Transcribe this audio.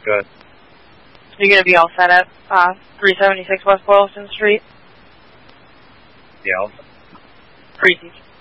Good. You going to be all set up 376 West Boylston Street? Yeah. Precies.